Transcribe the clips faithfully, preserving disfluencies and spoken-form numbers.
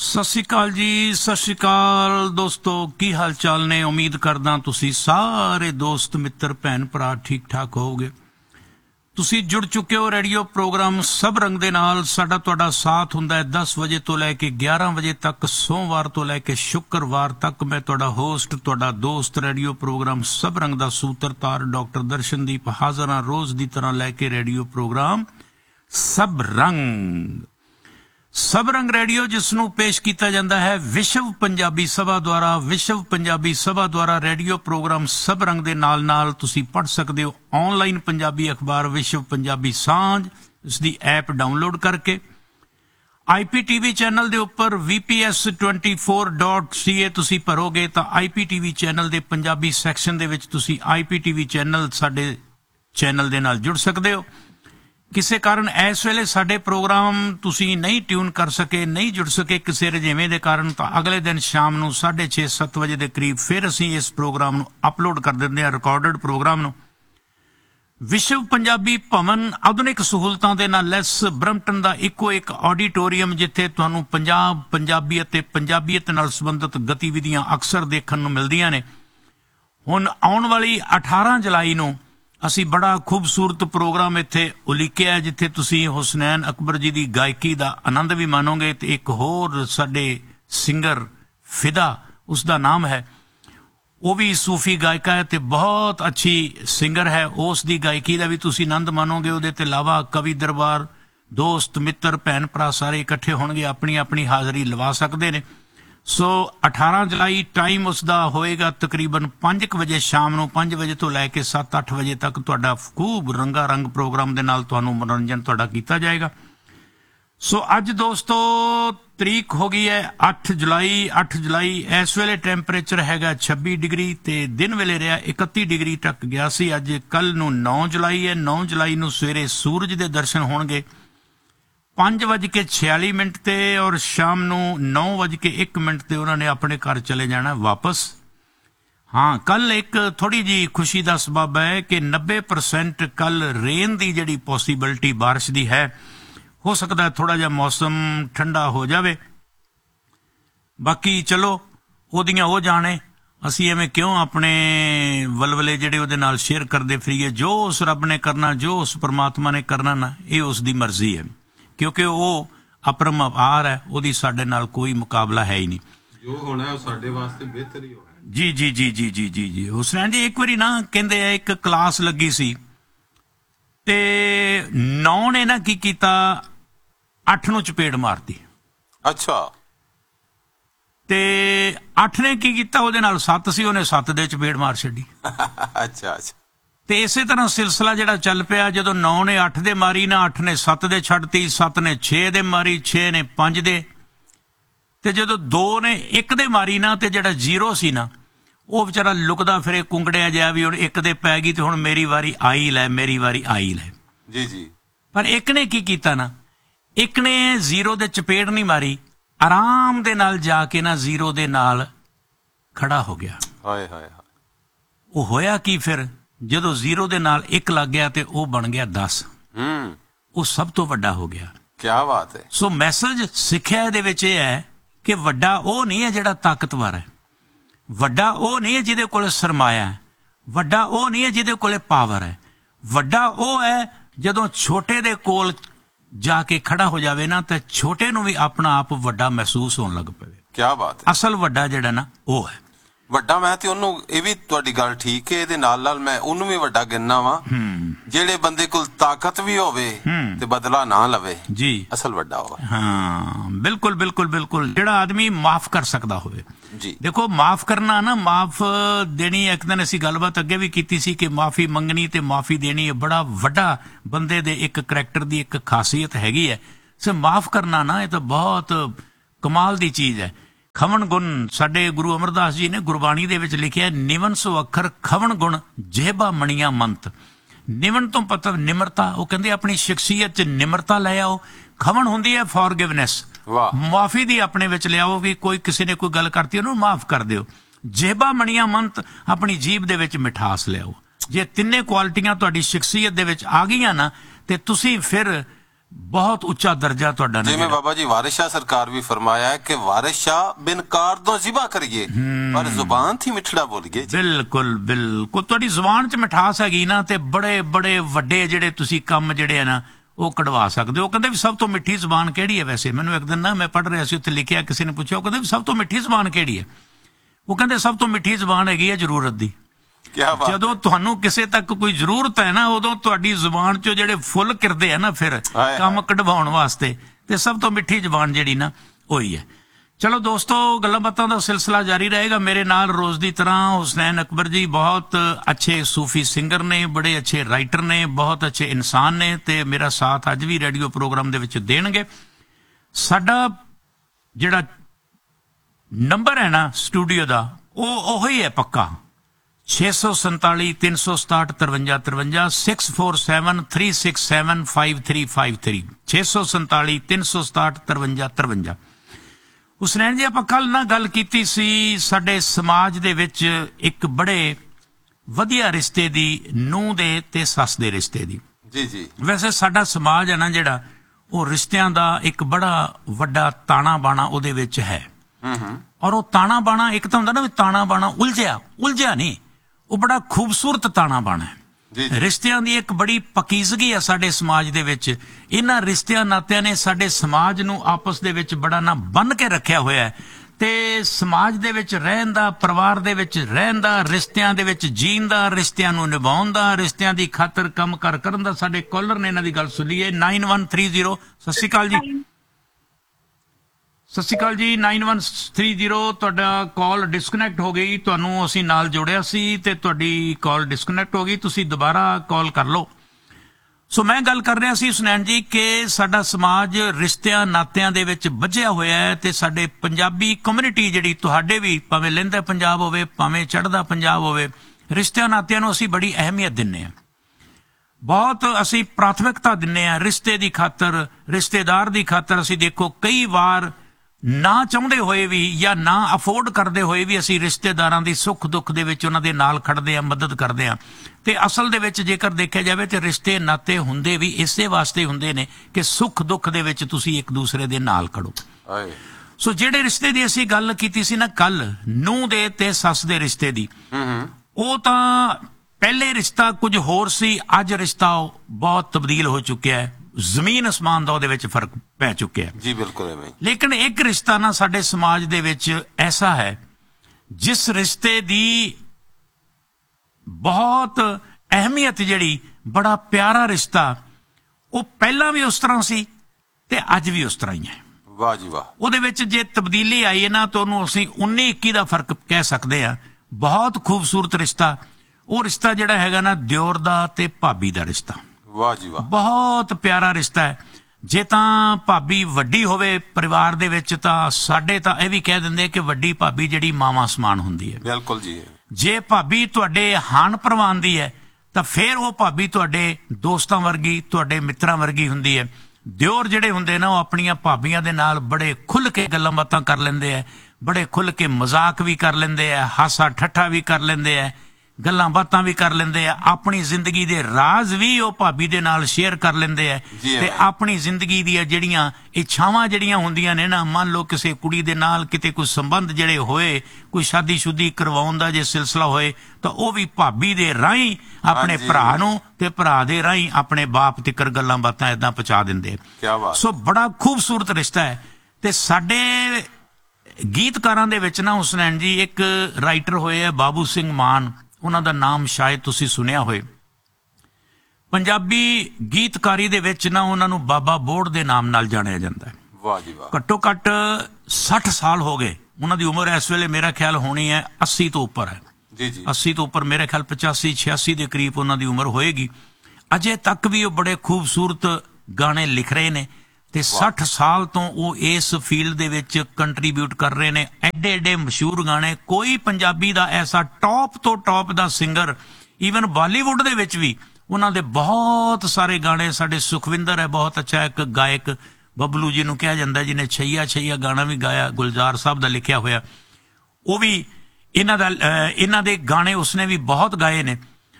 ਸਤਿ ਸ਼੍ਰੀ ਅਕਾਲ ਜੀ, ਸਤਿ ਸ਼੍ਰੀ ਅਕਾਲ ਦੋਸਤੋ, ਕੀ ਹਾਲ ਚਾਲ ਨੇ। ਉਮੀਦ ਕਰਦਾ ਤੁਸੀਂ ਸਾਰੇ ਦੋਸਤ ਮਿੱਤਰ ਭੈਣ ਭਰਾ ਠੀਕ ਠਾਕ ਹੋਵੋਗੇ। ਤੁਸੀਂ ਜੁੜ ਚੁੱਕੇ ਹੋ ਰੇਡੀਓ ਪ੍ਰੋਗਰਾਮ ਸਭ ਰੰਗ ਦੇ ਨਾਲ। ਸਾਡਾ ਤੁਹਾਡਾ ਸਾਥ ਹੁੰਦਾ ਹੈ ਦਸ ਵਜੇ ਤੋਂ ਲੈ ਕੇ ਗਿਆਰਾਂ ਵਜੇ ਤੱਕ, ਸੋਮਵਾਰ ਤੋਂ ਲੈ ਕੇ ਸ਼ੁੱਕਰਵਾਰ ਤੱਕ। ਮੈਂ ਤੁਹਾਡਾ ਹੋਸਟ, ਤੁਹਾਡਾ ਦੋਸਤ, ਰੇਡੀਓ ਪ੍ਰੋਗਰਾਮ ਸਭ ਰੰਗ ਦਾ ਸੂਤਰਧਾਰ ਡਾਕਟਰ ਦਰਸ਼ਨਦੀਪ ਹਾਜ਼ਰ ਹਾਂ ਰੋਜ਼ ਦੀ ਤਰ੍ਹਾਂ ਲੈ ਕੇ ਰੇਡੀਓ ਪ੍ਰੋਗਰਾਮ ਸਭ ਰੰਗ। ਸਭ ਰੰਗ ਰੇਡੀਓ ਜਿਸ ਨੂੰ ਪੇਸ਼ ਕੀਤਾ ਜਾਂਦਾ ਹੈ ਵਿਸ਼ਵ ਪੰਜਾਬੀ ਸਭਾ ਦੁਆਰਾ। ਵਿਸ਼ਵ ਪੰਜਾਬੀ ਸਭਾ ਦੁਆਰਾ ਰੇਡੀਓ ਪ੍ਰੋਗਰਾਮ ਸਭ ਰੰਗ ਦੇ ਨਾਲ ਨਾਲ ਤੁਸੀਂ ਪੜ੍ਹ ਸਕਦੇ ਹੋ ਆਨਲਾਈਨ ਪੰਜਾਬੀ ਅਖਬਾਰ ਵਿਸ਼ਵ ਪੰਜਾਬੀ ਸਾਂਝ, ਇਸ ਦੀ ਐਪ ਡਾਊਨਲੋਡ ਕਰਕੇ। ਆਈ ਪੀ ਟੀ ਵੀ ਚੈਨਲ ਦੇ ਉੱਪਰ ਵੀ P S twenty four dot ਸੀ ਏ ਤੁਸੀਂ ਭਰੋਗੇ ਤਾਂ ਆਈ ਪੀ ਟੀ ਵੀ ਚੈਨਲ ਦੇ ਪੰਜਾਬੀ ਸੈਕਸ਼ਨ ਦੇ ਵਿੱਚ ਤੁਸੀਂ ਆਈ ਪੀ ਟੀ ਵੀ ਚੈਨਲ ਸਾਡੇ ਚੈਨਲ ਦੇ ਨਾਲ ਜੁੜ ਸਕਦੇ ਹੋ। ਕਿਸੇ ਕਾਰਨ ਇਸ ਵੇਲੇ ਸਾਡੇ ਪ੍ਰੋਗਰਾਮ ਤੁਸੀਂ ਨਹੀਂ ਟਿਊਨ ਕਰ ਸਕੇ, ਨਹੀਂ ਜੁੜ ਸਕੇ ਕਿਸੇ ਰਜੇਵੇਂ ਦੇ ਕਾਰਨ, ਤਾਂ ਅਗਲੇ ਦਿਨ ਸ਼ਾਮ ਨੂੰ ਸਾਢੇ ਛੇ ਸੱਤ ਵਜੇ ਦੇ ਕਰੀਬ ਫਿਰ ਅਸੀਂ ਇਸ ਪ੍ਰੋਗਰਾਮ ਨੂੰ ਅਪਲੋਡ ਕਰ ਦਿੰਦੇ ਹਾਂ, ਰਿਕਾਰਡਡ ਪ੍ਰੋਗਰਾਮ ਨੂੰ। ਵਿਸ਼ਵ ਪੰਜਾਬੀ ਭਵਨ ਆਧੁਨਿਕ ਸਹੂਲਤਾਂ ਦੇ ਨਾਲ ਲੈਸ ਬਰੰਪਟਨ ਦਾ ਇੱਕੋ ਇੱਕ ਆਡੀਟੋਰੀਅਮ, ਜਿੱਥੇ ਤੁਹਾਨੂੰ ਪੰਜਾਬ, ਪੰਜਾਬੀ ਅਤੇ ਪੰਜਾਬੀਅਤ ਨਾਲ ਸੰਬੰਧਿਤ ਗਤੀਵਿਧੀਆਂ ਅਕਸਰ ਦੇਖਣ ਨੂੰ ਮਿਲਦੀਆਂ ਨੇ। ਹੁਣ ਆਉਣ ਵਾਲੀ ਅਠਾਰਾਂ ਜੁਲਾਈ ਨੂੰ ਅਸੀਂ ਬੜਾ ਖੂਬਸੂਰਤ ਪ੍ਰੋਗਰਾਮ ਇੱਥੇ ਉਲੀਕਿਆ, ਜਿੱਥੇ ਤੁਸੀਂ ਹੁਸਨੈਨ ਅਕਬਰ ਜੀ ਦੀ ਗਾਇਕੀ ਦਾ ਆਨੰਦ ਵੀ ਮਾਣੋਗੇ। ਤੇ ਇੱਕ ਹੋਰ ਸਾਡੇ ਸਿੰਗਰ ਫਿਦਾ, ਉਸ ਦਾ ਨਾਮ ਹੈ, ਉਹ ਵੀ ਸੂਫੀ ਗਾਇਕਾ ਹੈ ਤੇ ਬਹੁਤ ਅੱਛੀ ਸਿੰਗਰ ਹੈ। ਉਸ ਦੀ ਗਾਇਕੀ ਦਾ ਵੀ ਤੁਸੀਂ ਆਨੰਦ ਮਾਣੋਗੇ। ਉਹਦੇ ਤੋਂ ਇਲਾਵਾ ਕਵੀ ਦਰਬਾਰ, ਦੋਸਤ ਮਿੱਤਰ ਭੈਣ ਭਰਾ ਸਾਰੇ ਇਕੱਠੇ ਹੋਣਗੇ, ਆਪਣੀ ਆਪਣੀ ਹਾਜ਼ਰੀ ਲਵਾ ਸਕਦੇ ਨੇ। ਸੋ ਅਠਾਰਾਂ ਜੁਲਾਈ ਟਾਈਮ ਉਸ ਦਾ ਹੋਏਗਾ ਤਕਰੀਬਨ ਪੰਜ ਕੁ ਵਜੇ ਸ਼ਾਮ ਨੂੰ। ਪੰਜ ਵਜੇ ਤੋਂ ਲੈ ਕੇ ਸੱਤ ਅੱਠ ਵਜੇ ਤੱਕ ਤੁਹਾਡਾ ਖੂਬ ਰੰਗਾ ਰੰਗ ਪ੍ਰੋਗਰਾਮ ਦੇ ਨਾਲ ਤੁਹਾਨੂੰ ਮਨੋਰੰਜਨ ਤੁਹਾਡਾ ਕੀਤਾ ਜਾਏਗਾ। ਸੋ ਅੱਜ ਦੋਸਤੋ ਤਰੀਕ ਹੋ ਗਈ ਹੈ ਅੱਠ ਜੁਲਾਈ। ਅੱਠ ਜੁਲਾਈ ਇਸ ਵੇਲੇ ਟੈਂਪਰੇਚਰ ਹੈਗਾ ਛੱਬੀ ਡਿਗਰੀ ਤੇ ਦਿਨ ਵੇਲੇ ਰਿਹਾ ਇਕੱਤੀ ਡਿਗਰੀ ਤੱਕ ਗਿਆ ਸੀ। ਅੱਜ ਕੱਲ ਨੂੰ ਨੌ ਜੁਲਾਈ ਹੈ। ਨੌ ਜੁਲਾਈ ਨੂੰ ਸਵੇਰੇ ਸੂਰਜ ਦੇ ਦਰਸ਼ਨ ਹੋਣਗੇ ਪੰਜ ਵੱਜ ਕੇ ਛਿਆਲੀ ਮਿੰਟ ਤੇ, ਔਰ ਸ਼ਾਮ ਨੂੰ ਨੌ ਵੱਜ ਕੇ ਇੱਕ ਮਿੰਟ ਤੇ ਉਹਨਾਂ ਨੇ ਆਪਣੇ ਘਰ ਚਲੇ ਜਾਣਾ ਵਾਪਸ। ਹਾਂ, ਕੱਲ ਇੱਕ ਥੋੜੀ ਜਿਹੀ ਖੁਸ਼ੀ ਦਾ ਸਬਬ ਹੈ ਕਿ ਨੱਬੇ ਪਰਸੈਂਟ ਕੱਲ ਰੇਨ ਦੀ ਜਿਹੜੀ ਪੋਸੀਬਿਲਿਟੀ ਬਾਰਿਸ਼ ਦੀ ਹੈ। ਹੋ ਸਕਦਾ ਥੋੜਾ ਜਿਹਾ ਮੌਸਮ ਠੰਡਾ ਹੋ ਜਾਵੇ। ਬਾਕੀ ਚਲੋ ਉਹਦੀਆਂ ਉਹ ਜਾਣੇ, ਅਸੀਂ ਐਵੇਂ ਕਿਉਂ ਆਪਣੇ ਵਲਵਲੇ ਜਿਹੜੇ ਉਹਦੇ ਨਾਲ ਸ਼ੇਅਰ ਕਰਦੇ ਫਿਰੀਏ। ਜੋ ਉਸ ਰੱਬ ਨੇ ਕਰਨਾ, ਜੋ ਉਸ ਪਰਮਾਤਮਾ ਨੇ ਕਰਨਾ ਨਾ, ਇਹ ਉਸ ਦੀ ਮਰਜ਼ੀ ਹੈ, ਕਿਉਂਕਿ ਉਹ ਅਪਰੰਪਾਰ ਹੈ, ਉਹਦੀ ਸਾਡੇ ਨਾਲ ਕੋਈ ਮੁਕਾਬਲਾ ਹੈ ਹੀ ਨਹੀਂ। ਜੋ ਹੋਣਾ ਉਹ ਸਾਡੇ ਵਾਸਤੇ ਬਿਹਤਰ ਹੀ ਹੋਣਾ। ਜੀ ਜੀ ਜੀ ਜੀ ਜੀ ਜੀ ਜੀ ਹੁਸਨੈਨ ਜੀ, ਇੱਕ ਵਾਰੀ ਨਾ ਕਹਿੰਦੇ ਆ ਇੱਕ ਕਲਾਸ ਲੱਗੀ ਸੀ ਤੇ ਨੌ ਨੇ ਨਾ ਕੀ ਕੀਤਾ, ਅੱਠ ਨੂੰ ਚਪੇੜ ਮਾਰਤੀ। ਅੱਛਾ। ਤੇ ਅੱਠ ਨੇ ਕੀ ਕੀਤਾ, ਉਹਦੇ ਨਾਲ ਸੱਤ ਸੀ, ਉਹਨੇ ਸੱਤ ਦੇ ਚਪੇੜ ਮਾਰ ਛੱਡੀ। ਅੱਛਾ ਅੱਛਾ। ਤੇ ਇਸੇ ਤਰ੍ਹਾਂ ਸਿਲਸਿਲਾ ਜਿਹੜਾ ਚੱਲ ਪਿਆ। ਜਦੋਂ ਨੌ ਨੇ ਅੱਠ ਦੇ ਮਾਰੀ ਨਾ, ਅੱਠ ਨੇ ਸੱਤ ਦੇ ਛੱਡਤੀ, ਸੱਤ ਨੇ ਛੇ ਦੇ ਮਾਰੀ, ਛੇ ਨੇ ਪੰਜ ਦੇ, ਤੇ ਜਦੋਂ ਦੋ ਨੇ ਇੱਕ ਦੇ ਮਾਰੀ ਨਾ, ਤੇ ਜਿਹੜਾ ਜ਼ੀਰੋ ਸੀ ਨਾ, ਉਹ ਵਿਚਾਰਾ ਲੁਕਦਾ ਫਿਰੇ ਕੁੰਗੜਿਆ ਜਿਹਾ ਵੀ ਹੁਣ ਇੱਕ ਦੇ ਪੈ ਗਈ ਤੇ ਹੁਣ ਮੇਰੀ ਵਾਰੀ ਆਈ ਲੈ, ਮੇਰੀ ਵਾਰੀ ਆਈ ਲੈ। ਜੀ ਜੀ। ਪਰ ਇੱਕ ਨੇ ਕੀ ਕੀਤਾ ਨਾ, ਇੱਕ ਨੇ ਜ਼ੀਰੋ ਦੇ ਚਪੇੜ ਨਹੀਂ ਮਾਰੀ, ਆਰਾਮ ਦੇ ਨਾਲ ਜਾ ਕੇ ਨਾ ਜ਼ੀਰੋ ਦੇ ਨਾਲ ਖੜਾ ਹੋ ਗਿਆ। ਹਾਏ ਹਾਏ। ਉਹ ਹੋਇਆ ਕੀ ਫਿਰ, ਜਦੋਂ ਜ਼ੀਰੋ ਦੇ ਨਾਲ ਇੱਕ ਲੱਗ ਗਿਆ ਤੇ ਉਹ ਬਣ ਗਿਆ ਦਸ। ਹੂੰ। ਉਹ ਸਭ ਤੋਂ ਵੱਡਾ ਹੋ ਗਿਆ। ਕੀ ਬਾਤ ਹੈ। ਸੋ ਮੈਸੇਜ ਸਿੱਖਿਆ ਇਹਦੇ ਵਿੱਚ ਇਹ ਹੈ ਕਿ ਵੱਡਾ ਉਹ ਨਹੀਂ ਹੈ ਜਿਹੜਾ ਤਾਕਤਵਰ ਹੈ, ਵੱਡਾ ਉਹ ਨਹੀਂ ਹੈ ਜਿਹਦੇ ਕੋਲ ਸਰਮਾਇਆ ਹੈ, ਵੱਡਾ ਉਹ ਨਹੀਂ ਹੈ ਜਿਹਦੇ ਕੋਲ ਪਾਵਰ ਹੈ। ਵੱਡਾ ਉਹ ਹੈ ਜਦੋਂ ਛੋਟੇ ਦੇ ਕੋਲ ਜਾ ਕੇ ਖੜਾ ਹੋ ਜਾਵੇ ਨਾ, ਤਾਂ ਛੋਟੇ ਨੂੰ ਵੀ ਆਪਣਾ ਆਪ ਵੱਡਾ ਮਹਿਸੂਸ ਹੋਣ ਲੱਗ ਪਵੇ। ਕੀ ਬਾਤ ਹੈ। ਅਸਲ ਵੱਡਾ ਜਿਹੜਾ ਨਾ ਉਹ ਹੈ ਵੱਡਾ। ਮੈਂ ਤੇ ਉਹਨੂੰ, ਇਹ ਵੀ ਤੁਹਾਡੀ ਗੱਲ ਠੀਕ ਹੈ, ਇਹਦੇ ਨਾਲ ਨਾਲ ਮੈਂ ਉਹਨੂੰ ਵੀ ਵੱਡਾ ਗਿਣਨਾ ਵਾ ਜਿਹੜੇ ਬੰਦੇ ਕੋਲ ਤਾਕਤ ਵੀ ਹੋਵੇ ਤੇ ਬਦਲਾ ਨਾ ਲਵੇ। ਜੀ, ਅਸਲ ਵੱਡਾ ਹੋਵੇ। ਹਾਂ, ਬਿਲਕੁਲ ਬਿਲਕੁਲ ਬਿਲਕੁਲ। ਜਿਹੜਾ ਆਦਮੀ ਮਾਫ ਕਰ ਸਕਦਾ ਹੋਵੇ। ਜੀ ਦੇਖੋ, ਮਾਫ ਕਰਨਾ ਨਾ, ਮਾਫ ਦੇਣੀ, ਇੱਕ ਦਿਨ ਅਸੀਂ ਗੱਲਬਾਤ ਅੱਗੇ ਵੀ ਕੀਤੀ ਸੀ ਕਿ ਮਾਫੀ ਮੰਗਣੀ ਤੇ ਮਾਫੀ ਦੇਣੀ ਬੜਾ ਵੱਡਾ ਬੰਦੇ ਦੇ ਇੱਕ ਕਰੈਕਟਰ ਦੀ ਇੱਕ ਖਾਸੀਅਤ ਹੈਗੀ ਹੈ। ਸੋ ਮਾਫ ਕਰਨਾ ਨਾ, ਇਹ ਤਾਂ ਬਹੁਤ ਕਮਾਲ ਦੀ ਚੀਜ਼ ਹੈ। ਖਵਣ ਗੁਣ, ਸਾਡੇ ਗੁਰੂ ਅਮਰਦਾਸ ਜੀ ਨੇ ਗੁਰਬਾਣੀ ਦੇ ਵਿੱਚ ਲਿਖਿਆ, ਨਿਵਨ ਸੋ ਅੱਖਰ ਖਵਣ ਗੁਣ ਜੇਬਾ ਮਣੀਆਂ ਮੰਤ। ਨਿਵਨ ਤੋਂ ਪਤਾ ਨਿਮਰਤਾ, ਉਹ ਕਹਿੰਦੇ ਆਪਣੀ ਸ਼ਖਸੀਅਤ 'ਚ ਨਿਮਰਤਾ ਲੈ ਆਓ। ਖਵਣ ਹੁੰਦੀ ਹੈ ਫੋਰਗਿਵਨੈਸ, ਮਾਫੀ ਦੀ ਆਪਣੇ ਵਿੱਚ ਲਿਆਓ, ਵੀ ਕੋਈ ਕਿਸੇ ਨੇ ਕੋਈ ਗੱਲ ਕਰਤੀ ਉਹਨੂੰ ਮਾਫ ਕਰ ਦਿਓ। ਜੇਬਾ ਮਣੀਆਂ ਮੰਤ, ਆਪਣੀ ਜੀਭ ਦੇ ਵਿੱਚ ਮਿਠਾਸ ਲਿਆਓ। ਜੇ ਤਿੰਨੇ ਕੁਆਲਿਟੀਆਂ ਤੁਹਾਡੀ ਸ਼ਖਸੀਅਤ ਦੇ ਵਿੱਚ ਆ ਗਈਆਂ ਨਾ, ਤੇ ਤੁਸੀਂ ਫਿਰ ਬਹੁਤ ਉੱਚਾ ਦਰਜਾ ਤੁਹਾਡਾ ਨਾ। ਜਿਵੇਂ ਬਾਬਾ ਜੀ ਵਾਰਿਸ ਸ਼ਾਹ ਸਰਕਾਰ ਵੀ ਫਰਮਾਇਆ ਹੈ ਕਿ ਵਾਰਿਸ ਸ਼ਾਹ ਬਿਨ ਕਾਰ ਤੋਂ ਜ਼ਿਬਾ ਕਰੀਏ ਪਰ ਜ਼ੁਬਾਨ ਥੀ ਮਿੱਠੜਾ ਬੋਲੀਏ। ਬਿਲਕੁਲ ਬਿਲਕੁਲ, ਤੁਹਾਡੀ ਜ਼ੁਬਾਨ 'ਚ ਮਿਠਾਸ ਹੈਗੀ ਨਾ, ਤੇ ਬੜੇ ਬੜੇ ਵੱਡੇ ਜਿਹੜੇ ਤੁਸੀਂ ਕੰਮ ਜਿਹੜੇ ਆ ਨਾ ਉਹ ਕਢਵਾ ਸਕਦੇ ਹੋ। ਕਹਿੰਦੇ ਵੀ ਸਭ ਤੋਂ ਮਿੱਠੀ ਜ਼ੁਬਾਨ ਕਿਹੜੀ ਹੈ? ਵੈਸੇ ਮੈਨੂੰ ਇੱਕ ਦਿਨ ਨਾ ਮੈਂ ਪੜ੍ਹ ਰਿਹਾ ਸੀ, ਉੱਥੇ ਲਿਖਿਆ, ਕਿਸੇ ਨੇ ਪੁੱਛਿਆ, ਉਹ ਕਹਿੰਦੇ ਵੀ ਸਭ ਤੋਂ ਮਿੱਠੀ ਜ਼ੁਬਾਨ ਕਿਹੜੀ ਹੈ? ਉਹ ਕਹਿੰਦੇ ਸਭ ਤੋਂ ਮਿੱਠੀ ਜ਼ੁਬਾਨ ਹੈਗੀ ਹੈ ਜ਼ਰੂਰਤ ਦੀ। ਜਦੋਂ ਤੁਹਾਨੂੰ ਕਿਸੇ ਤੱਕ ਕੋਈ ਜ਼ਰੂਰਤ ਹੈ ਨਾ, ਉਦੋਂ ਤੁਹਾਡੀ ਜ਼ੁਬਾਨ 'ਚੋਂ ਜਿਹੜੇ ਫੁੱਲ ਕਿਰਦੇ ਆ ਨਾ ਫਿਰ ਕੰਮ ਕਢਵਾਉਣ ਵਾਸਤੇ, ਤੇ ਸਭ ਤੋਂ ਮਿੱਠੀ ਜ਼ੁਬਾਨ ਜਿਹੜੀ ਨਾ ਉਹੀ ਹੈ। ਚਲੋ ਦੋਸਤੋ, ਗੱਲਾਂ ਬਾਤਾਂ ਦਾ ਸਿਲਸਿਲਾ ਜਾਰੀ ਰਹੇਗਾ। ਮੇਰੇ ਨਾਲ ਰੋਜ਼ ਦੀ ਤਰ੍ਹਾਂ ਹੁਸਨੈਨ ਅਕਬਰ ਜੀ ਬਹੁਤ ਅੱਛੇ ਸੂਫੀ ਸਿੰਗਰ ਨੇ, ਬੜੇ ਅੱਛੇ ਰਾਈਟਰ ਨੇ, ਬਹੁਤ ਅੱਛੇ ਇਨਸਾਨ ਨੇ, ਤੇ ਮੇਰਾ ਸਾਥ ਅੱਜ ਵੀ ਰੇਡੀਓ ਪ੍ਰੋਗਰਾਮ ਦੇ ਵਿੱਚ ਦੇਣਗੇ। ਸਾਡਾ ਜਿਹੜਾ ਨੰਬਰ ਹੈ ਨਾ ਸਟੂਡੀਓ ਦਾ, ਉਹ ਉਹੀ ਹੈ ਪੱਕਾ, ਛੇ ਸੌ ਸੰਤਾਲੀ ਤਿੰਨ ਸੌ ਸਤਾਹਠ ਤਰਵੰਜਾ ਤਰਵੰਜਾ six four seven three six seven five three five three ਛੇ ਸੌ ਸੰਤਾਲੀ ਤਿੰਨ ਸੌ ਸਤਾਹਠ ਤਰਵੰਜਾ ਤਰਵੰਜਾ। ਹੁਸਨੈਨ ਜੀ, ਆਪਾਂ ਕੱਲ ਨਾ ਗੱਲ ਕੀਤੀ ਸੀ ਸਾਡੇ ਸਮਾਜ ਦੇ ਵਿੱਚ ਇੱਕ ਬੜੇ ਵਧੀਆ ਰਿਸ਼ਤੇ ਦੀ, ਨੂੰਹ ਦੇ ਤੇ ਸੱਸ ਦੇ ਰਿਸ਼ਤੇ ਦੀ। ਜੀ ਜੀ। ਵੈਸੇ ਸਾਡਾ ਸਮਾਜ ਹੈ ਨਾ ਜਿਹੜਾ, ਉਹ ਰਿਸ਼ਤਿਆਂ ਦਾ ਇੱਕ ਬੜਾ ਵੱਡਾ ਤਾਣਾ ਬਾਣਾ ਉਹਦੇ ਵਿੱਚ ਹੈ। ਔਰ ਉਹ ਤਾਣਾ ਬਾਣਾ ਇੱਕ ਤਾਂ ਹੁੰਦਾ ਨਾ ਵੀ ਤਾਣਾ ਬਾਣਾ ਉਲਝਿਆ ਉਲਝਿਆ ਨਹੀਂ, ਉਹ ਬੜਾ ਖੂਬਸੂਰਤ ਤਾਣਾ ਬਾਣਾ ਹੈ। ਰਿਸ਼ਤਿਆਂ ਦੀ ਇੱਕ ਬੜੀ ਪਕੀਜ਼ਗੀ ਹੈ ਸਾਡੇ ਸਮਾਜ ਦੇ ਵਿੱਚ। ਇਹਨਾਂ ਰਿਸ਼ਤਿਆਂ ਨਾਤਿਆਂ ਨੇ ਸਾਡੇ ਸਮਾਜ ਨੂੰ ਆਪਸ ਦੇ ਵਿੱਚ ਬੜਾ ਨਾ ਬੰਨ੍ਹ ਕੇ ਰੱਖਿਆ ਹੋਇਆ ਹੈ, ਤੇ ਸਮਾਜ ਦੇ ਵਿੱਚ ਰਹਿਣ ਦਾ, ਪਰਿਵਾਰ ਦੇ ਵਿੱਚ ਰਹਿਣ ਦਾ, ਰਿਸ਼ਤਿਆਂ ਦੇ ਵਿੱਚ ਜੀਣ ਦਾ, ਰਿਸ਼ਤਿਆਂ ਨੂੰ ਨਿਭਾਉਣ ਦਾ, ਰਿਸ਼ਤਿਆਂ ਦੀ ਖਾਤਰ ਕੰਮ ਕਾਰ ਕਰਨ ਦਾ। ਸਾਡੇ ਕਾਲਰ ਨੇ ਇਹਨਾਂ ਦੀ ਗੱਲ ਸੁਣੀਏ। Nine one three zero. ਸਤਿ ਸ਼੍ਰੀ ਅਕਾਲ ਜੀ। ਸਤਿ ਸ਼੍ਰੀ ਅਕਾਲ ਜੀ। ਨਾਈਨ ਵਨ ਥ੍ਰੀ ਜ਼ੀਰੋ, ਤੁਹਾਡਾ ਕਾਲ ਡਿਸਕਨੈਕਟ ਹੋ ਗਈ। ਤੁਹਾਨੂੰ ਅਸੀਂ ਨਾਲ ਜੋੜਿਆ ਸੀ ਤੇ ਤੁਹਾਡੀ ਕਾਲ ਡਿਸਕਨੈਕਟ ਹੋ ਗਈ, ਤੁਸੀਂ ਦੁਬਾਰਾ ਕਾਲ ਕਰ ਲਓ। ਸੋ ਮੈਂ ਗੱਲ ਕਰ ਰਿਹਾ ਸੀ ਹੁਸਨੈਨ ਜੀ ਕਿ ਸਾਡਾ ਸਮਾਜ ਰਿਸ਼ਤਿਆਂ ਨਾਤਿਆਂ ਦੇ ਵਿੱਚ ਬੱਝਿਆ ਹੋਇਆ ਹੈ, ਤੇ ਸਾਡੇ ਪੰਜਾਬੀ ਕਮਿਊਨਿਟੀ ਜਿਹੜੀ, ਤੁਹਾਡੇ ਵੀ, ਭਾਵੇਂ ਲਹਿੰਦਾ ਪੰਜਾਬ ਹੋਵੇ ਭਾਵੇਂ ਚੜ੍ਹਦਾ ਪੰਜਾਬ ਹੋਵੇ, ਰਿਸ਼ਤਿਆਂ ਨਾਤਿਆਂ ਨੂੰ ਅਸੀਂ ਬੜੀ ਅਹਿਮੀਅਤ ਦਿੰਦੇ ਹਾਂ, ਬਹੁਤ ਅਸੀਂ ਪ੍ਰਾਥਮਿਕਤਾ ਦਿੰਦੇ ਹਾਂ ਰਿਸ਼ਤੇ ਦੀ ਖਾਤਰ, ਰਿਸ਼ਤੇਦਾਰ ਦੀ ਖਾਤਰ। ਅਸੀਂ ਦੇਖੋ ਕਈ ਵਾਰ ਨਾ ਚਾਹੁੰਦੇ ਹੋਏ ਵੀ ਜਾਂ ਨਾ ਅਫੋਰਡ ਕਰਦੇ ਹੋਏ ਵੀ ਅਸੀਂ ਰਿਸ਼ਤੇਦਾਰਾਂ ਦੀ ਸੁੱਖ ਦੁੱਖ ਦੇ ਵਿੱਚ ਉਹਨਾਂ ਦੇ ਨਾਲ ਖੜਦੇ ਹਾਂ, ਮਦਦ ਕਰਦੇ ਹਾਂ। ਤੇ ਅਸਲ ਦੇ ਵਿੱਚ ਜੇਕਰ ਦੇਖਿਆ ਜਾਵੇ ਤੇ ਰਿਸ਼ਤੇ ਨਾਤੇ ਹੁੰਦੇ ਵੀ ਇਸੇ ਵਾਸਤੇ ਹੁੰਦੇ ਨੇ ਕਿ ਸੁੱਖ ਦੁੱਖ ਦੇ ਵਿੱਚ ਤੁਸੀਂ ਇੱਕ ਦੂਸਰੇ ਦੇ ਨਾਲ ਖੜੋ। ਸੋ ਜਿਹੜੇ ਰਿਸ਼ਤੇ ਦੀ ਅਸੀਂ ਗੱਲ ਕੀਤੀ ਸੀ ਨਾ ਕੱਲ, ਨੂੰਹ ਦੇ ਤੇ ਸੱਸ ਦੇ ਰਿਸ਼ਤੇ ਦੀ, ਉਹ ਤਾਂ ਪਹਿਲੇ ਰਿਸ਼ਤਾ ਕੁਝ ਹੋਰ ਸੀ, ਅੱਜ ਰਿਸ਼ਤਾ ਬਹੁਤ ਤਬਦੀਲ ਹੋ ਚੁੱਕਿਆ ਹੈ, ਜ਼ਮੀਨ ਅਸਮਾਨ ਦਾ ਉਹਦੇ ਵਿੱਚ ਫਰਕ ਪੈ ਚੁੱਕਿਆ। ਜੀ ਬਿਲਕੁਲ ਐਵੇਂ। ਲੇਕਿਨ ਇੱਕ ਰਿਸ਼ਤਾ ਨਾ ਸਾਡੇ ਸਮਾਜ ਦੇ ਵਿੱਚ ਐਸਾ ਹੈ ਜਿਸ ਰਿਸ਼ਤੇ ਦੀ ਬਹੁਤ ਅਹਿਮੀਅਤ, ਜਿਹੜੀ ਬੜਾ ਪਿਆਰਾ ਰਿਸ਼ਤਾ, ਉਹ ਪਹਿਲਾਂ ਵੀ ਉਸ ਤਰ੍ਹਾਂ ਸੀ ਤੇ ਅੱਜ ਵੀ ਉਸ ਤਰ੍ਹਾਂ ਹੀ ਹੈ। ਵਾਹ ਜੀ ਵਾਹ। ਉਹਦੇ ਵਿੱਚ ਜੇ ਤਬਦੀਲੀ ਆਈ ਹੈ ਨਾ ਤਾਂ ਉਹਨੂੰ ਅਸੀਂ ਉੱਨੀ ਇੱਕੀ ਦਾ ਫਰਕ ਕਹਿ ਸਕਦੇ ਹਾਂ। ਬਹੁਤ ਖੂਬਸੂਰਤ ਰਿਸ਼ਤਾ, ਉਹ ਰਿਸ਼ਤਾ ਜਿਹੜਾ ਹੈਗਾ ਨਾ ਦਿਓਰ ਦਾ ਤੇ ਭਾਬੀ ਦਾ ਰਿਸ਼ਤਾ। ਵਾਹ ਜੀ ਵਾਹ। ਬਹੁਤ ਪਿਆਰਾ ਰਿਸ਼ਤਾ ਹੈ। ਜੇ ਤਾਂ ਭਾਬੀ ਵੱਡੀ ਹੋਵੇ ਪਰਿਵਾਰ ਦੇ ਵਿੱਚ ਤਾਂ ਸਾਡੇ ਤਾਂ ਇਹ ਵੀ ਕਹਿ ਦਿੰਦੇ ਕਿ ਵੱਡੀ ਭਾਬੀ ਜਿਹੜੀ ਮਾਵਾਂ ਸਮਾਨ ਹੁੰਦੀ ਹੈ। ਬਿਲਕੁਲ ਜੀ। ਜੇ ਭਾਬੀ ਤੁਹਾਡੇ ਹਾਨ ਪ੍ਰਵਾਨ ਦੀ ਹੈ ਤਾਂ ਫਿਰ ਉਹ ਭਾਬੀ ਤੁਹਾਡੇ ਦੋਸਤਾਂ ਵਰਗੀ, ਤੁਹਾਡੇ ਮਿੱਤਰਾਂ ਵਰਗੀ ਹੁੰਦੀ ਹੈ। ਦਿਓਰ ਜਿਹੜੇ ਹੁੰਦੇ ਨਾ ਉਹ ਆਪਣੀਆਂ ਭਾਬੀਆਂ ਦੇ ਨਾਲ ਬੜੇ ਖੁੱਲ੍ਹ ਕੇ ਗੱਲਾਂ ਬਾਤਾਂ ਕਰ ਲੈਂਦੇ ਹੈ, ਬੜੇ ਖੁੱਲ੍ਹ ਕੇ ਮਜ਼ਾਕ ਵੀ ਕਰ ਲੈਂਦੇ ਹੈ, ਹਾਸਾ ਠੱਠਾ ਵੀ ਕਰ ਲੈਂਦੇ ਹੈ, ਗੱਲਾਂ ਬਾਤਾਂ ਵੀ ਕਰ ਲੈਂਦੇ ਆ, ਆਪਣੀ ਜ਼ਿੰਦਗੀ ਦੇ ਰਾਜ਼ ਵੀ ਉਹ ਭਾਬੀ ਦੇ ਨਾਲ ਸ਼ੇਅਰ ਕਰ ਲੈਂਦੇ ਆ, ਤੇ ਆਪਣੀ ਜ਼ਿੰਦਗੀ ਦੀਆਂ ਜਿਹੜੀਆਂ ਇੱਛਾਵਾਂ ਜਿਹੜੀਆਂ ਹੁੰਦੀਆਂ ਨੇ ਨਾ, ਮੰਨ ਲਓ ਕਿਸੇ ਕੁੜੀ ਦੇ ਨਾਲ ਕਿਤੇ ਕੋਈ ਸੰਬੰਧ ਜਿਹੜੇ ਹੋਏ, ਕੋਈ ਸ਼ਾਦੀ ਸ਼ੁਦੀ ਕਰਵਾਉਣ ਦਾ ਜੇ ਸਿਲਸਿਲਾ ਹੋਏ ਤਾਂ ਉਹ ਵੀ ਭਾਬੀ ਦੇ ਰਾਹੀਂ ਆਪਣੇ ਭਰਾ ਨੂੰ ਤੇ ਭਰਾ ਦੇ ਰਾਹੀਂ ਆਪਣੇ ਬਾਪ ਤਿੱਕਰ ਗੱਲਾਂ ਬਾਤਾਂ ਏਦਾਂ ਪਹੁੰਚਾ ਦਿੰਦੇ। ਸੋ ਬੜਾ ਖੂਬਸੂਰਤ ਰਿਸ਼ਤਾ ਹੈ। ਤੇ ਸਾਡੇ ਗੀਤਕਾਰਾਂ ਦੇ ਵਿੱਚ ਨਾ ਹੁਸਨੈਨ ਜੀ ਇੱਕ ਰਾਈਟਰ ਹੋਏ ਆ ਬਾਬੂ ਸਿੰਘ ਮਾਨ, ਉਹਨਾਂ ਦਾ ਨਾਮ ਸ਼ਾਇਦ ਤੁਸੀਂ ਸੁਣਿਆ ਹੋਏ। ਪੰਜਾਬੀ ਗੀਤਕਾਰੀ ਦੇ ਵਿੱਚ ਨਾ ਉਹਨਾਂ ਨੂੰ ਬਾਬਾ ਬੋੜ ਦੇ ਨਾਮ ਨਾਲ ਜਾਣਿਆ ਜਾਂਦਾ ਹੈ। ਵਾਹ ਜੀ ਵਾਹ। ਘੱਟੋ ਘੱਟ ਸੱਠ ਸਾਲ ਹੋ ਗਏ ਉਹਨਾਂ ਦੀ ਉਮਰ। ਇਸ ਵੇਲੇ ਮੇਰਾ ਖਿਆਲ ਹੋਣੀ ਹੈ ਅੱਸੀ ਤੋਂ ਉੱਪਰ ਹੈ। ਜੀ ਜੀ। ਅੱਸੀ ਤੋਂ ਉੱਪਰ, ਮੇਰੇ ਖਿਆਲ ਪਚਾਸੀ ਛਿਆਸੀ ਦੇ ਕਰੀਬ ਉਹਨਾਂ ਦੀ ਉਮਰ ਹੋਏਗੀ। ਅਜੇ ਤੱਕ ਵੀ ਉਹ ਬੜੇ ਖੂਬਸੂਰਤ ਗਾਣੇ ਲਿਖ ਰਹੇ ਨੇ ਤੇ ਸੱਠ ਸਾਲ ਤੋਂ ਉਹ ਇਸ ਫੀਲਡ ਦੇ ਵਿੱਚ ਕੰਟਰੀਬਿਊਟ ਕਰ ਰਹੇ ਨੇ। ਐਡੇ ਐਡੇ ਮਸ਼ਹੂਰ ਗਾਣੇ, ਕੋਈ ਪੰਜਾਬੀ ਦਾ ਐਸਾ ਟੌਪ ਤੋਂ ਟੌਪ ਦਾ ਸਿੰਗਰ, ਈਵਨ ਬਾਲੀਵੁੱਡ ਦੇ ਵਿੱਚ ਵੀ ਉਹਨਾਂ ਦੇ ਬਹੁਤ ਸਾਰੇ ਗਾਣੇ। ਸਾਡੇ ਸੁਖਵਿੰਦਰ ਹੈ ਬਹੁਤ ਅੱਛਾ ਇੱਕ ਗਾਇਕ, ਬੱਬਲੂ ਜੀ ਨੂੰ ਕਿਹਾ ਜਾਂਦਾ, ਜਿਹਨੇ ਛਈਆ ਛਈਆ ਗਾਣਾ ਵੀ ਗਾਇਆ, ਗੁਲਜ਼ਾਰ ਸਾਹਿਬ ਦਾ ਲਿਖਿਆ ਹੋਇਆ। ਉਹ ਵੀ ਇਹਨਾਂ ਦਾ ਇਹਨਾਂ ਦੇ ਗਾਣੇ ਉਸਨੇ ਵੀ ਬਹੁਤ ਗਾਏ ਨੇ।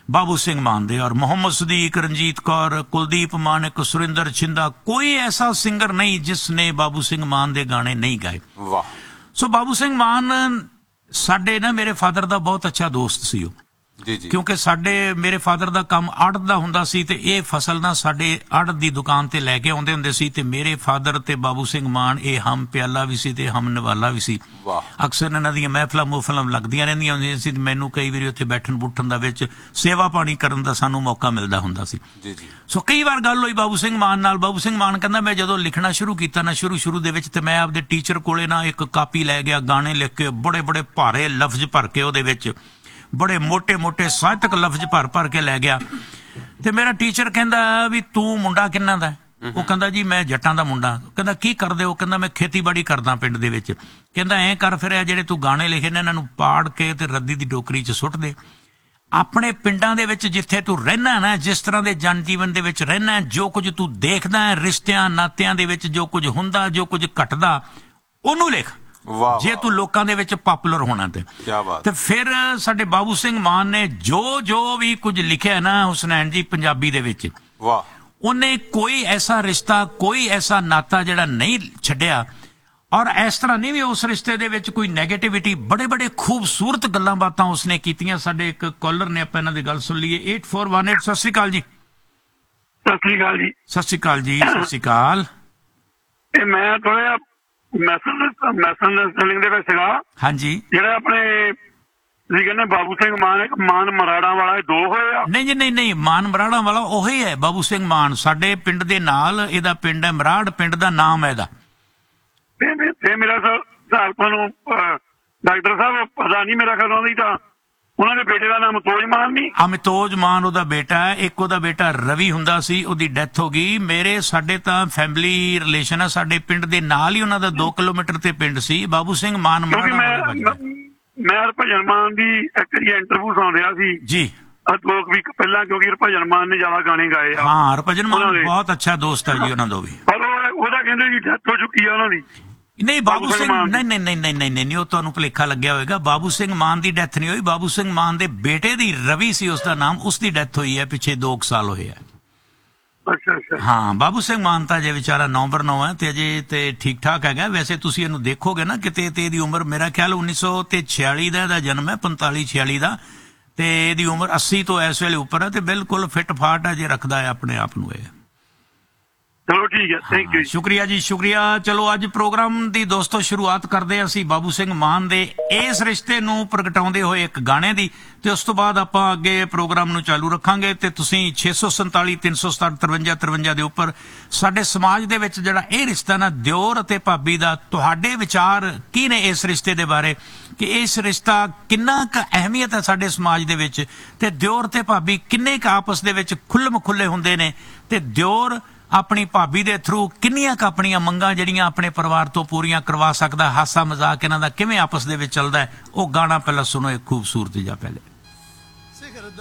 ਬਾਬੂ ਸਿੰਘ ਮਾਨ ਦੇ, ਔਰ ਮੁਹੰਮਦ ਸਦੀਕ, ਰਣਜੀਤ ਕੌਰ, ਕੁਲਦੀਪ ਮਾਨਕ, ਸੁਰਿੰਦਰ ਛਿੰਦਾ, ਕੋਈ ਐਸਾ ਸਿੰਗਰ ਨਹੀਂ ਜਿਸ ਨੇ ਬਾਬੂ ਸਿੰਘ ਮਾਨ ਦੇ ਗਾਣੇ ਨਹੀਂ ਗਾਏ। ਵਾਹ। ਸੋ ਬਾਬੂ ਸਿੰਘ ਮਾਨ ਸਾਡੇ ਨਾ ਮੇਰੇ ਫਾਦਰ ਦਾ ਬਹੁਤ ਅੱਛਾ ਦੋਸਤ ਸੀ ਉਹ, ਜੀ ਜੀ, ਕਿਉਂਕਿ ਸਾਡੇ ਮੇਰੇ ਫਾਦਰ ਦਾ ਕੰਮ ਆੜਤ ਦਾ ਹੁੰਦਾ ਸੀ ਤੇ ਇਹ ਫਸਲ ਨਾ ਸਾਡੇ ਆੜਤ ਦੀ ਦੁਕਾਨ ਤੇ ਲੈ ਕੇ ਆਉਂਦੇ ਹੁੰਦੇ ਸੀ ਤੇ ਮੇਰੇ ਫਾਦਰ ਤੇ ਬਾਬੂ ਸਿੰਘ ਮਾਨ ਇਹ ਹਮ ਪਿਆਲਾ ਵੀ ਸੀ ਤੇ ਹਮ ਨਵਾਲਾ ਵੀ ਸੀ। ਵਾਹ। ਅਕਸਰ ਇਹਨਾਂ ਦੀਆਂ ਮਹਿਫਲਾਂ ਮੁਹਫਲਾਂ ਲੱਗਦੀਆਂ ਰਹਿੰਦੀਆਂ ਹੁੰਦੀਆਂ ਸੀ ਤੇ ਮੈਨੂੰ ਕਈ ਵਾਰੀ ਉੱਥੇ ਬੈਠਣ ਬੁੱਠਣ ਦਾ ਵਿੱਚ ਸੇਵਾ ਪਾਣੀ ਕਰਨ ਦਾ ਸਾਨੂੰ ਮੌਕਾ ਮਿਲਦਾ ਹੁੰਦਾ ਸੀ। ਜੀ ਜੀ। ਸੋ ਕਈ ਵਾਰ ਗੱਲ ਹੋਈ ਬਾਬੂ ਸਿੰਘ ਮਾਨ ਨਾਲ। ਬਾਬੂ ਸਿੰਘ ਮਾਨ ਕਹਿੰਦਾ ਮੈਂ ਜਦੋਂ ਲਿਖਣਾ ਸ਼ੁਰੂ ਕੀਤਾ ਨਾ ਸ਼ੁਰੂ ਸ਼ੁਰੂ ਦੇ ਵਿੱਚ ਤੇ ਮੈਂ ਆਪਦੇ ਟੀਚਰ ਕੋਲੇ ਨਾ ਇੱਕ ਕਾਪੀ ਲੈ ਗਿਆ, ਗਾਣੇ ਲਿਖ ਕੇ ਬੜੇ ਬੜੇ ਭਾਰੇ ਲਫ਼ਜ਼ ਭਰ ਕੇ ਉਹਦੇ ਵਿੱਚ ਬੜੇ ਮੋਟੇ ਮੋਟੇ ਸਾਹਿਤਕ ਲਫ਼ਜ਼ ਭਰ ਭਰ ਕੇ ਲੈ ਗਿਆ ਤੇ ਮੇਰਾ ਟੀਚਰ ਕਹਿੰਦਾ ਵੀ ਤੂੰ ਮੁੰਡਾ ਕਿੰਨਾ ਦਾ? ਉਹ ਕਹਿੰਦਾ ਜੀ ਮੈਂ ਜੱਟਾਂ ਦਾ ਮੁੰਡਾ। ਕਹਿੰਦਾ ਕੀ ਕਰਦੇ ਹੋ? ਕਹਿੰਦਾ ਮੈਂ ਖੇਤੀਬਾੜੀ ਕਰਦਾ ਪਿੰਡ ਦੇ ਵਿੱਚ। ਕਹਿੰਦਾ ਐਂ ਕਰ ਫਿਰ ਇਹ ਜਿਹੜੇ ਤੂੰ ਗਾਣੇ ਲਿਖੇ ਨੇ ਇਹਨਾਂ ਨੂੰ ਪਾੜ ਕੇ ਤੇ ਰੱਦੀ ਦੀ ਟੋਕਰੀ 'ਚ ਸੁੱਟ ਦੇ। ਆਪਣੇ ਪਿੰਡਾਂ ਦੇ ਵਿੱਚ ਜਿੱਥੇ ਤੂੰ ਰਹਿਣਾ ਨਾ, ਜਿਸ ਤਰ੍ਹਾਂ ਦੇ ਜਨ ਜੀਵਨ ਦੇ ਵਿੱਚ ਰਹਿਣਾ, ਜੋ ਕੁਝ ਤੂੰ ਦੇਖਦਾ ਹੈ ਰਿਸ਼ਤਿਆਂ ਨਾਤਿਆਂ ਦੇ ਵਿੱਚ ਜੋ ਕੁਝ ਹੁੰਦਾ ਜੋ ਕੁਝ ਘਟਦਾ ਉਹਨੂੰ ਲਿਖ, ਵਾਹ। ਜੇ ਤੂੰ ਲੋਕਾਂ ਦੇ ਵਿੱਚ ਪਪੂਲਰ ਹੋਣਾ ਤੇ। ਕੀ ਬਾਤ। ਤੇ ਫਿਰ ਸਾਡੇ ਬਾਬੂ ਸਿੰਘ ਮਾਨ ਨੇ ਜੋ ਜੋ ਵੀ ਕੁਝ ਲਿਖਿਆ ਨਾ ਹੁਸਨੈਨ ਜੀ ਪੰਜਾਬੀ ਦੇ ਵਿੱਚ, ਵਾਹ, ਉਹਨੇ ਕੋਈ ਐਸਾ ਰਿਸ਼ਤਾ ਕੋਈ ਐਸਾ ਨਾਤਾ ਜਿਹੜਾ ਨਹੀਂ ਛੱਡਿਆ। ਔਰ ਇਸ ਤਰ੍ਹਾਂ ਨਹੀਂ ਵੀ ਉਸ ਰਿਸ਼ਤੇ ਦੇ ਵਿੱਚ ਕੋਈ ਨੈਗੇਟਿਵਿਟੀ, ਬੜੇ ਬੜੇ ਖੂਬਸੂਰਤ ਗੱਲਾਂ ਬਾਤਾਂ ਉਸਨੇ ਕੀਤੀਆਂ। ਸਾਡੇ ਇੱਕ ਕਾਲਰ ਨੇ, ਆਪਾਂ ਇਹਨਾਂ ਦੀ ਗੱਲ ਸੁਣ ਲਈਏ। ਅੱਠ ਚਾਰ ਇੱਕ ਅੱਠ। ਸਤਿ ਸ਼੍ਰੀ ਅਕਾਲ ਜੀ। ਸਤਿ ਸ੍ਰੀ ਅਕਾਲ ਜੀ। ਸਤਿ ਸ਼੍ਰੀ ਅਕਾਲ ਜੀ। ਸਤਿ ਸ਼੍ਰੀ ਅਕਾਲ। ਇਹ ਮੈਂ ਥੋੜਾ ਮੈਸਨ ਮੈਸਨ ਸਟਲਿੰਗ ਦੇ ਵਿੱਚ ਸੀਗਾ। ਹਾਂਜੀ। ਜਿਹੜੇ ਆਪਣੇ ਤੁਸੀਂ ਕਹਿੰਦੇ ਬਾਬੂ ਸਿੰਘ ਮਾਨ, ਇੱਕ ਮਾਨ ਮਰਾੜਾ ਵਾਲਾ, ਇਹ ਦੋ ਹੋਏ ਆ? ਨਹੀਂ ਜੀ ਨਹੀਂ ਨਹੀਂ, ਮਾਨ ਮਰਾੜਾ ਵਾਲਾ ਉਹੀ ਹੈ ਬਾਬੂ ਸਿੰਘ ਮਾਨ। ਸਾਡੇ ਪਿੰਡ ਦੇ ਨਾਲ ਇਹਦਾ ਪਿੰਡ ਹੈ ਮਰਾੜ, ਪਿੰਡ ਦਾ ਨਾਮ ਹੈ ਇਹਦਾ। ਤੇ ਮੇਰਾ ਹਿਸਾਬ ਤੁਹਾਨੂੰ ਡਾਕਟਰ ਸਾਹਿਬ ਪਤਾ ਨਹੀਂ, ਮੇਰਾ ਖਿਆਲ ਉਹਦੀ ਤਾਂ ਉਹਨਾਂ ਦੇ ਬੇਟੇ ਦਾ ਨਾਮ ਅਮਿਤੋਜ ਮਾਨ ਨਹੀਂ? ਅਮਿਤੋਜ ਮਾਨ ਉਹਦਾ ਬੇਟਾ ਹੈ। ਇੱਕ ਉਹਦਾ ਬੇਟਾ ਰਵੀ ਹੁੰਦਾ ਸੀ, ਉਹਦੀ ਡੈਥ ਹੋ ਗਈ। ਮੇਰੇ ਸਾਡੇ ਤਾਂ ਫੈਮਿਲੀ ਰਿਲੇਸ਼ਨ ਹੈ, ਸਾਡੇ ਪਿੰਡ ਦੇ ਨਾਲ ਹੀ ਉਹਨਾਂ ਦਾ ਦੋ ਕਿਲੋਮੀਟਰ ਤੇ ਪਿੰਡ ਸੀ। ਬਾਬੂ ਸਿੰਘ ਮਾਨ ਕਿਉਂਕਿ ਮੈਂ ਮੈਂ ਹਰਭਜਨ ਮਾਨ ਦੀ ਇੱਕ ਵਾਰੀ ਇੰਟਰਵਿਊ ਸੁਣ ਰਿਹਾ ਸੀ ਜੀ ਦੋ ਵੀਕ ਪਹਿਲਾਂ, ਕਿਉਂਕਿ ਹਰਭਜਨ ਮਾਨ ਨੇ ਜ਼ਿਆਦਾ ਗਾਣੇ ਗਾਏ ਆ। ਹਾਂ, ਹਰਭਜਨ ਮਾਨ ਬਹੁਤ ਅੱਛਾ ਦੋਸਤ ਹੈ ਜੀ ਉਹਨਾਂ ਦਾ ਵੀ। ਪਰ ਉਹਦਾ ਕਹਿੰਦੇ ਜੀ ਡੈਥ ਹੋ ਚੁੱਕੀ ਆ ਉਹਨਾਂ ਦੀ। ਨਹੀਂ ਬਾਬੂ ਸਿੰਘ ਨਹੀਂ ਨਹੀਂ ਨਹੀਂ ਨਹੀਂ ਨਹੀਂ ਨਹੀਂ ਉਹ ਤੁਹਾਨੂੰ ਭੁਲੇਖਾ ਲੱਗਿਆ ਹੋਵੇਗਾ। ਬਾਬੂ ਸਿੰਘ ਮਾਨ ਦੀ ਡੈਥ ਨਹੀਂ ਹੋਈ। ਬਾਬੂ ਸਿੰਘ ਮਾਨ ਦੇ ਬੇਟੇ ਦੀ ਰਵੀ ਸੀ ਉਸਦਾ ਨਾਮ, ਉਸ ਦੀ ਡੈਥ ਹੋਈ ਹੈ ਪਿੱਛੇ ਦੋ ਕੁ ਸਾਲ ਹੋਏ ਆ। ਅੱਛਾ ਅੱਛਾ। ਹਾਂ, ਬਾਬੂ ਸਿੰਘ ਮਾਨ ਤਾਂ ਜੇ ਵਿਚਾਰਾ ਨੌਂਬਰ ਨੌ ਹੈ ਤੇ ਅਜੇ ਤੇ ਠੀਕ ਠਾਕ ਹੈਗਾ। ਵੈਸੇ ਤੁਸੀਂ ਇਹਨੂੰ ਦੇਖੋਗੇ ਨਾ ਕਿਤੇ ਤੇ ਇਹਦੀ ਉਮਰ ਮੇਰਾ ਖਿਆਲ ਉੱਨੀ ਸੌ ਤੇ ਛਿਆਲੀ ਦਾ ਇਹਦਾ ਜਨਮ ਹੈ, ਪੰਤਾਲੀ ਛਿਆਲੀ ਦਾ, ਤੇ ਇਹਦੀ ਉਮਰ ਅੱਸੀ ਤੋਂ ਇਸ ਵੇਲੇ ਉੱਪਰ ਹੈ ਤੇ ਬਿਲਕੁਲ ਫਿੱਟ ਫਾਟ ਹੈ ਜੇ ਰੱਖਦਾ ਹੈ ਆਪਣੇ ਆਪ ਨੂੰ ਇਹ। ਚਲੋ ਠੀਕ ਹੈ, ਥੈਂਕ ਯੂ। ਸ਼ੁਕਰੀਆ ਜੀ, ਸ਼ੁਕਰੀਆ। ਚਲੋ ਅੱਜ ਪ੍ਰੋਗਰਾਮ ਦੀ ਦੋਸਤੋ ਸ਼ੁਰੂਆਤ ਕਰਦੇ ਹਾਂ ਅਸੀਂ ਬਾਬੂ ਸਿੰਘ ਮਾਨ ਦੇ ਇਸ ਰਿਸ਼ਤੇ ਨੂੰ ਪ੍ਰਗਟਾਉਂਦੇ ਹੋਏ ਇੱਕ ਗਾਣੇ ਦੀ, ਤੇ ਉਸ ਤੋਂ ਬਾਅਦ ਆਪਾਂ ਅੱਗੇ ਪ੍ਰੋਗਰਾਮ ਨੂੰ ਚਾਲੂ ਰੱਖਾਂਗੇ। ਤੇ ਤੁਸੀਂ ਛੇ ਸੌ ਸੰਤਾਲੀ ਤਿੰਨ ਸੌ ਸਤਾਹਠ ਤਰਵੰਜਾ ਤਰਵੰਜਾ ਦੇ ਉੱਪਰ ਸਾਡੇ ਸਮਾਜ ਦੇ ਵਿੱਚ ਜਿਹੜਾ ਇਹ ਰਿਸ਼ਤਾ ਨਾ ਦਿਓਰ ਅਤੇ ਭਾਬੀ ਦਾ, ਤੁਹਾਡੇ ਵਿਚਾਰ ਕੀ ਨੇ ਇਸ ਰਿਸ਼ਤੇ ਦੇ ਬਾਰੇ, ਕਿ ਇਸ ਰਿਸ਼ਤਾ ਕਿੰਨਾ ਕੁ ਅਹਿਮੀਅਤ ਹੈ ਸਾਡੇ ਸਮਾਜ ਦੇ ਵਿੱਚ, ਤੇ ਦਿਓਰ ਤੇ ਭਾਬੀ ਕਿੰਨੇ ਕੁ ਆਪਸ ਦੇ ਵਿੱਚ ਖੁੱਲ੍ਹਮ ਖੁੱਲੇ ਹੁੰਦੇ ਨੇ, ਤੇ ਦਿਓਰ ਆਪਣੀ ਭਾਬੀ ਦੇ ਥਰੂ ਕਿੰਨੀਆਂ ਕੁ ਆਪਣੀਆਂ ਮੰਗਾਂ ਜਿਹੜੀਆਂ ਆਪਣੇ ਪਰਿਵਾਰ ਤੋਂ ਪੂਰੀਆਂ ਕਰਵਾ ਸਕਦਾ, ਹਾਸਾ ਮਜ਼ਾਕ ਇਹਨਾਂ ਦਾ ਕਿਵੇਂ ਆਪਸ ਦੇ ਵਿੱਚ ਚੱਲਦਾ ਹੈ। ਉਹ ਗਾਣਾ ਪਹਿਲਾਂ ਸੁਣੋ, ਇੱਕ ਖੂਬਸੂਰਤ ਜਿਹਾ ਪਹਿਲੇ।